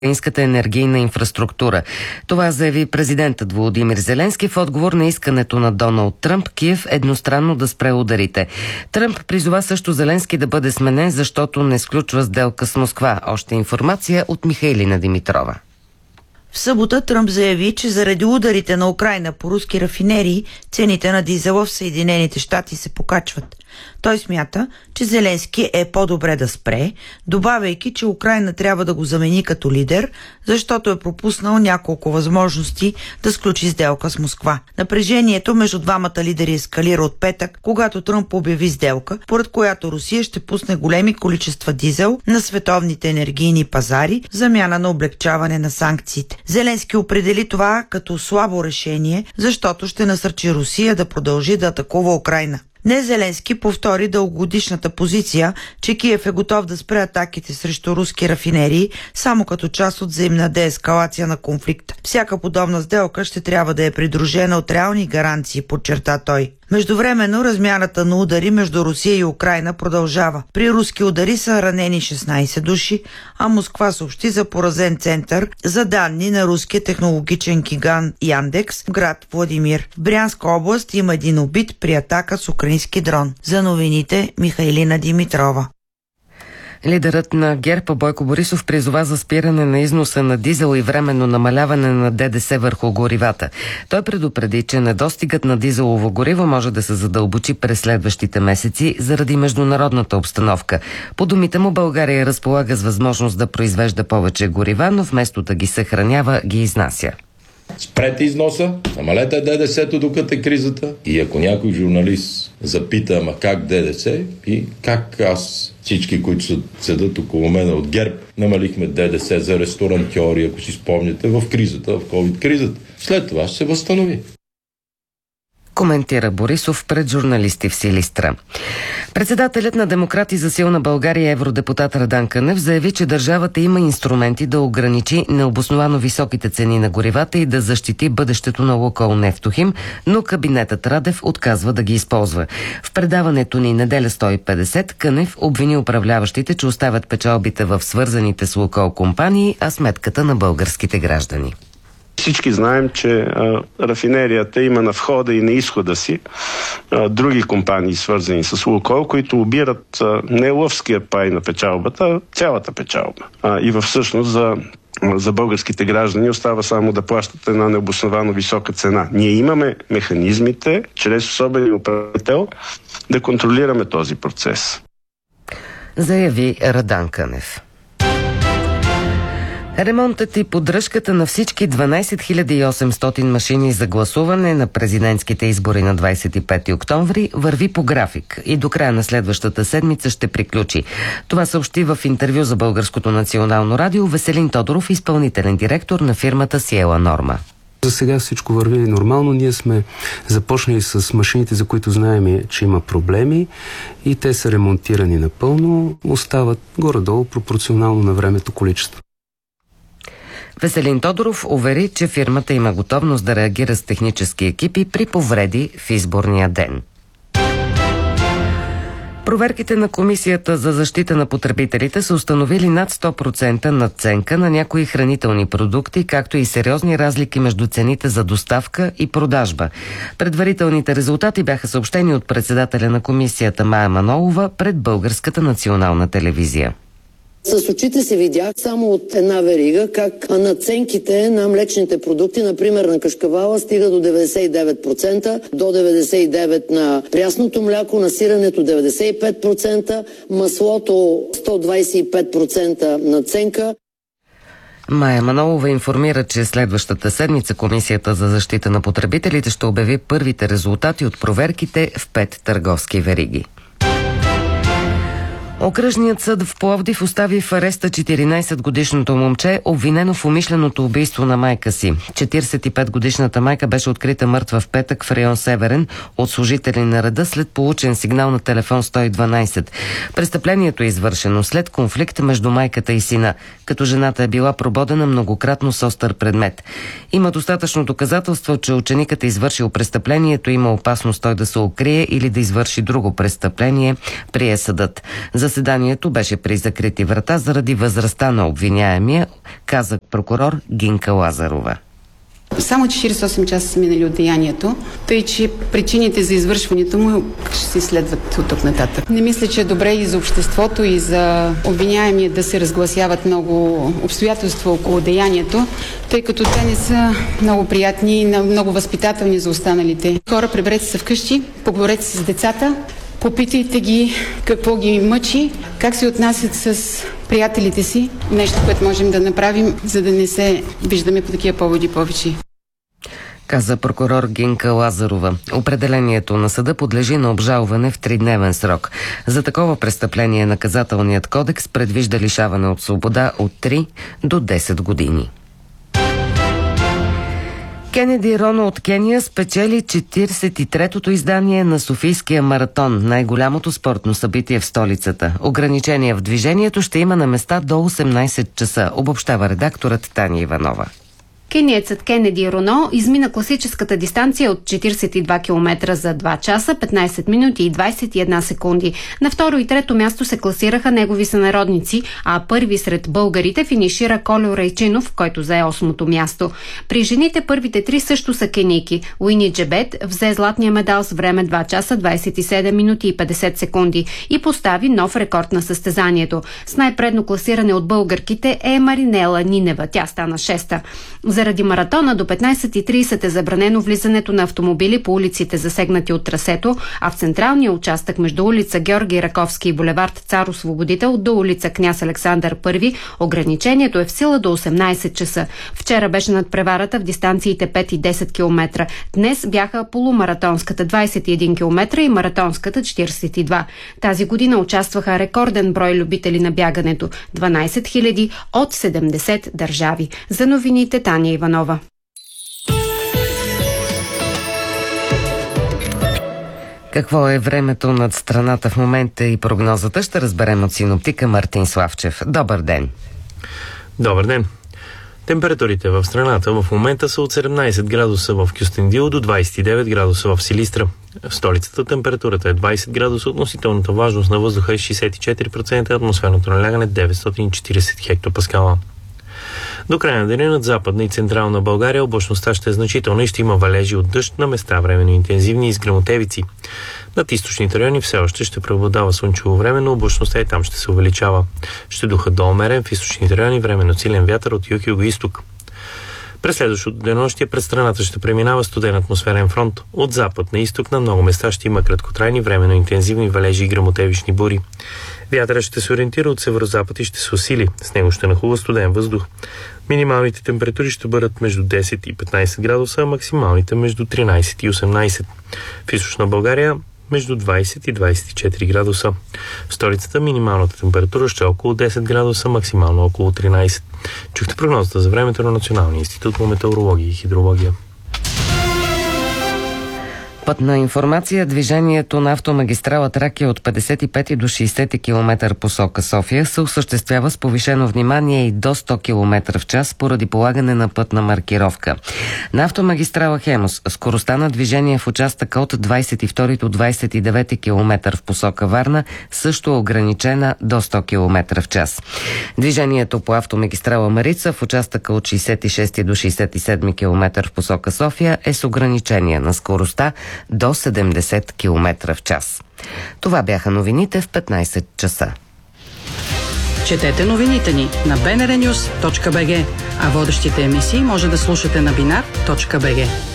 украинската енергийна инфраструктура. Това заяви президентът Володимир Зеленски в отговор на искането на Доналд Тръмп Киев едностранно да спре ударите. Тръмп призова също Зеленски да бъде сменен, защото не сключва сделка с Москва. Още информация от Михайлина Димитрова. В събота Тръмп заяви, че заради ударите на Украйна по руски рафинерии, цените на дизела в Съединените щати се покачват. Той смята, че Зеленски е по-добре да спре, добавяйки, че Украйна трябва да го замени като лидер, защото е пропуснал няколко възможности да сключи сделка с Москва. Напрежението между двамата лидери ескалира от петък, когато Тръмп обяви сделка, поред която Русия ще пусне големи количества дизел на световните енергийни пазари в замяна на облегчаване на санкциите. Зеленски определи това като слабо решение, защото ще насърчи Русия да продължи да атакува Украйна. Не Зеленски повтори дългогодишната позиция, че Киев е готов да спре атаките срещу руски рафинерии само като част от взаимна деескалация на конфликта. Всяка подобна сделка ще трябва да е придружена от реални гаранции, подчерта той. Междувременно размяната на удари между Русия и Украйна продължава. При руски удари са ранени 16 души, а Москва съобщи за поразен център за данни на руския технологичен гигант Яндекс в град Владимир. В Брянска област има един убит при атака с украински дрон. За новините Михайлина Димитрова. Лидерът на ГЕРБ Бойко Борисов призова за спиране на износа на дизел и временно намаляване на ДДС върху горивата. Той предупреди, че недостигът на дизелово гориво може да се задълбочи през следващите месеци заради международната обстановка. По думите му, България разполага с възможност да произвежда повече горива, но вместо да ги съхранява, ги изнася. Спрете износа, намалете ДДС-то докато е кризата и ако някой журналист запита, ама как ДДС и как аз, всички, които седат около мен от ГЕРБ, намалихме ДДС за ресторантьори, ако си спомняте, в кризата, в COVID-кризата. След това ще се възстанови. Коментира Борисов пред журналисти в Силистра. Председателят на Демократи за силна България, евродепутат Радан Кънев, заяви, че държавата има инструменти да ограничи необосновано високите цени на горивата и да защити бъдещето на Лукойл Нефтохим, но кабинетът Радев отказва да ги използва. В предаването ни Неделя 150 Кънев обвини управляващите, че оставят печалбите в свързаните с Лукойл компании, а сметката на българските граждани. Всички знаем, че рафинерията има на входа и на изхода си други компании, свързани с Лукойл, които обират не лъвския пай на печалбата, а цялата печалба. И всъщност за българските граждани остава само да плащат една необосновано висока цена. Ние имаме механизмите, чрез особен управител, да контролираме този процес. Заяви Радан Кънев. Ремонтът и поддръжката на всички 12 800 машини за гласуване на президентските избори на 25 октомври върви по график и до края на следващата седмица ще приключи. Това съобщи в интервю за Българското национално радио Веселин Тодоров, изпълнителен директор на фирмата Сиела Норма. За сега всичко върви нормално. Ние сме започнали с машините, за които знаем, че има проблеми и те са ремонтирани напълно. Остават горе-долу пропорционално на времето количество. Веселин Тодоров увери, че фирмата има готовност да реагира с технически екипи при повреди в изборния ден. Проверките на Комисията за защита на потребителите са установили над 100% надценка на някои хранителни продукти, както и сериозни разлики между цените за доставка и продажба. Предварителните резултати бяха съобщени от председателя на комисията Мая Манолова пред Българската национална телевизия. С очите си видях само от една верига как надценките на млечните продукти, например на кашкавала, стига до 99%, до 99% на прясното мляко, на сиренето 95%, маслото 125% надценка. Мая Манолова информира, че следващата седмица Комисията за защита на потребителите ще обяви първите резултати от проверките в 5 търговски вериги. Окръжният съд в Пловдив остави в ареста 14-годишното момче, обвинено в умишленото убийство на майка си. 45-годишната майка беше открита мъртва в петък в район Северен от служители на реда след получен сигнал на телефон 112. Престъплението е извършено след конфликт между майката и сина, като жената е била прободена многократно с остър предмет. Има достатъчно доказателство, че ученикът е извършил престъплението, има опасност той да се укрие или да извърши друго престъпление, прие съдът. За Заседанието беше при закрити врата заради възрастта на обвиняемия, каза прокурор Гинка Лазарова. Само 48 часа са минали от деянието, тъй че причините за извършването му ще се изследват от тук нататък. Не мисля, че е добре и за обществото, и за обвиняемия да се разгласяват много обстоятелства около деянието, тъй като те не са много приятни и много възпитателни за останалите хора. Приберете се вкъщи, поговорете се с децата, попитайте ги какво ги мъчи, как се отнасят с приятелите си. Нещо, което можем да направим, за да не се виждаме по такива поводи повече. Каза прокурор Гинка Лазарова. Определението на съда подлежи на обжалване в 3-дневен срок. За такова престъпление наказателният кодекс предвижда лишаване от свобода от 3 до 10 години. Кенеди Роно от Кения спечели 43-тото издание на Софийския маратон, най-голямото спортно събитие в столицата. Ограничения в движението ще има на места до 18 часа, обобщава редакторът Таня Иванова. Кениецът Кенеди Роно измина класическата дистанция от 42 км за 2 часа, 15 минути и 21 секунди. На второ и трето място се класираха негови сънародници, а първи сред българите финишира Колю Райчинов, който зае 8-то място. При жените първите три също са кенийки. Уини Джебет взе златния медал с време 2 часа, 27 минути и 50 секунди и постави нов рекорд на състезанието. С най-предно класиране от българките е Маринела Нинева. Тя стана 6-та. Заради маратона до 15:30 е забранено влизането на автомобили по улиците, засегнати от трасето, а в централния участък между улица Георги Раковски и булевард Цар Освободител до улица Княз Александър I ограничението е в сила до 18 часа. Вчера беше надпреварата в дистанциите 5 и 10 км. Днес бяха полумаратонската 21 км и маратонската 42. Тази година участваха рекорден брой любители на бягането – 12 000 от 70 държави. За новините Таня Иванова. Какво е времето над страната в момента и прогнозата ще разберем от синоптика Мартин Славчев. Добър ден! Добър ден! Температурите в страната в момента са от 17 градуса в Кюстендил до 29 градуса в Силистра. В столицата температурата е 20 градуса, относителната влажност на въздуха е 64%, атмосферното налягане 940 хектопаскала. До края на деня над Западна и Централна България облачността ще е значителна и ще има валежи от дъжд, на места временно интензивни и с гръмотевици. Над източните райони все още ще преобладава слънчево време, но облачността и там ще се увеличава. Ще духа до умерен, в източните райони временно силен вятър от юг и югоизток. През следващото денонощие през страната ще преминава студен атмосферен фронт. От запад на изток на много места ще има краткотрайни временно интензивни валежи и гръмотевични бури. Вятърът ще се ориентира от северозапад и ще се усили. С него ще нахлува студен въздух. Минималните температури ще бъдат между 10 и 15 градуса, а максималните между 13 и 18. В източна България между 20 и 24 градуса. В столицата минималната температура ще е около 10 градуса, максимално около 13. Чухте прогнозата за времето на Националния институт по метеорология и хидрология. Пътна информация. Движението на автомагистрала Тракия от 55 до 60 км посока София се осъществява с повишено внимание и до 100 км в час поради полагане на пътна маркировка. На автомагистрала Хемус скоростта на движение в участъка от 22 до 29 км в посока Варна също е ограничена до 100 км в час. Движението по автомагистрала Марица в участъка от 66 до 67 км в посока София е с ограничение на скоростта до 70 км в час. Това бяха новините в 15 часа. Четете новините ни на bnrnews.bg, а водещите емисии може да слушате на binar.bg.